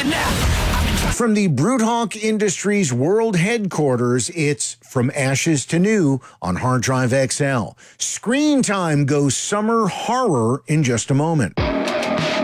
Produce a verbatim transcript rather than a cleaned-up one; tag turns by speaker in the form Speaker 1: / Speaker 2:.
Speaker 1: From the Broodhawk Industries World Headquarters, it's From Ashes to New on Hard Drive X L. Screen Time goes summer horror in just a moment.